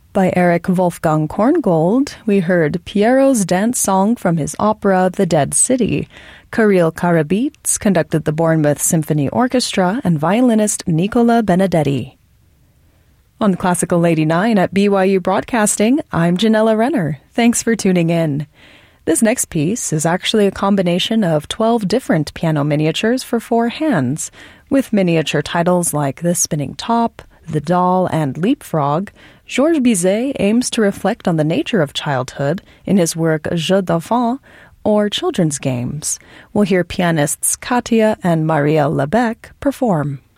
By Eric Wolfgang Korngold, we heard Piero's dance song from his opera The Dead City. Kirill Karabits conducted the Bournemouth Symphony Orchestra and violinist Nicola Benedetti. On Classical 89 at BYU Broadcasting, I'm Janella Renner. Thanks for tuning in. This next piece is actually a combination of 12 different piano miniatures for 4 hands, with miniature titles like The Spinning Top, The Doll, and Leapfrog. Georges Bizet aims to reflect on the nature of childhood in his work Jeux d'enfants, or children's games. We'll hear pianists Katia and Maria Lebec perform.